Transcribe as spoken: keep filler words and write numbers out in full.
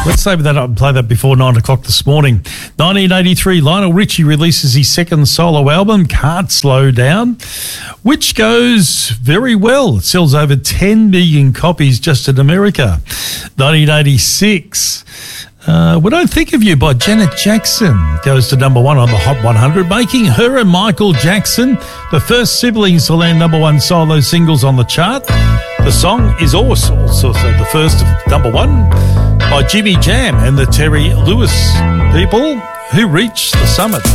Let's save that up and play that before nine o'clock this morning. nineteen eighty-three, Lionel Richie releases his second solo album, Can't Slow Down, which goes very well. It sells over ten million copies just in America. nineteen eighty-six, uh, We Don't Think of You by Janet Jackson goes to number one on the Hot one hundred, making her and Michael Jackson the first siblings to land number one solo singles on the chart. The song is also, also the first of number one by Jimmy Jam and the Terry Lewis people, who reached the summit.